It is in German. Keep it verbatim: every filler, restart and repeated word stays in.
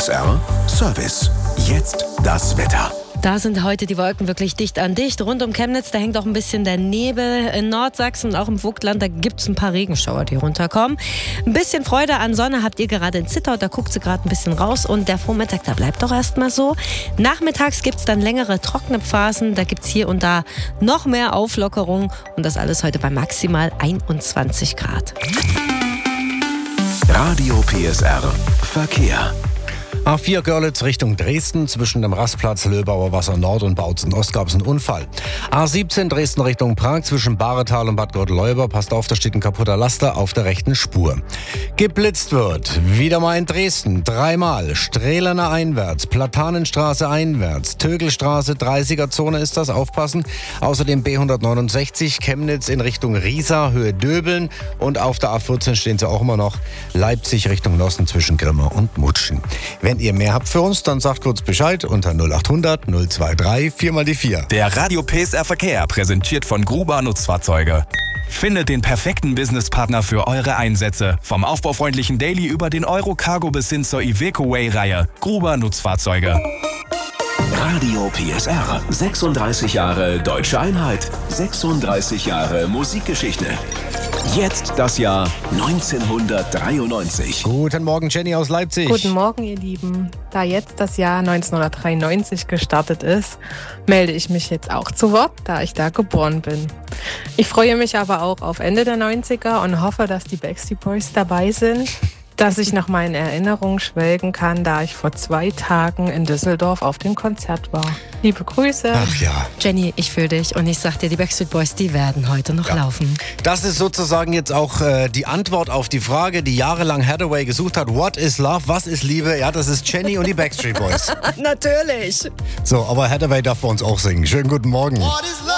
S R Service. Jetzt das Wetter. Da sind heute die Wolken wirklich dicht an dicht. Rund um Chemnitz, da hängt auch ein bisschen der Nebel. In Nordsachsen und auch im Vogtland, da gibt es ein paar Regenschauer, die runterkommen. Ein bisschen Freude an Sonne habt ihr gerade in Zittau, da guckt sie gerade ein bisschen raus. Und der Vormittag, da bleibt doch erstmal so. Nachmittags gibt es dann längere trockene Phasen. Da gibt es hier und da noch mehr Auflockerung. Und das alles heute bei maximal einundzwanzig Grad. Radio P S R Verkehr. A vier Görlitz Richtung Dresden. Zwischen dem Rastplatz Löbauer Wasser Nord und Bautzen Ost gab es einen Unfall. A siebzehn Dresden Richtung Prag zwischen Bahretal und Bad Gottleuba. Passt auf, da steht ein kaputter Laster auf der rechten Spur. Geblitzt wird. Wieder mal in Dresden. Dreimal. Strehlener einwärts. Platanenstraße einwärts. Tögelstraße, dreißiger Zone ist das. Aufpassen. Außerdem B hundertneunundsechzig Chemnitz in Richtung Riesa, Höhe Döbeln. Und auf der A vierzehn stehen sie auch immer noch. Leipzig Richtung Nossen zwischen Grimma und Mutschen. Wenn ihr mehr habt für uns, dann sagt kurz Bescheid unter null acht hundert null zwei drei vier mal die vier. Der Radio P S R Verkehr, präsentiert von Gruber Nutzfahrzeuge. Findet den perfekten Businesspartner für eure Einsätze. Vom aufbaufreundlichen Daily über den Euro-Cargo bis hin zur Iveco Way-Reihe. Gruber Nutzfahrzeuge. Radio P S R. sechsunddreißig Jahre Deutsche Einheit. sechsunddreißig Jahre Musikgeschichte. Jetzt das Jahr neunzehnhundertdreiundneunzig. Guten Morgen, Jenny aus Leipzig. Guten Morgen, ihr Lieben. Da jetzt das Jahr neunzehnhundertdreiundneunzig gestartet ist, melde ich mich jetzt auch zu Wort, da ich da geboren bin. Ich freue mich aber auch auf Ende der neunziger und hoffe, dass die Backstreet Boys dabei sind, dass ich nach meinen Erinnerungen schwelgen kann, da ich vor zwei Tagen in Düsseldorf auf dem Konzert war. Liebe Grüße. Ach ja. Jenny, ich fühle dich und ich sag dir, die Backstreet Boys, die werden heute noch Ja. laufen. Das ist sozusagen jetzt auch äh, die Antwort auf die Frage, die jahrelang Hathaway gesucht hat. What is love? Was ist Liebe? Ja, das ist Jenny und die Backstreet Boys. Natürlich. So, aber Hathaway darf bei uns auch singen. Schönen guten Morgen.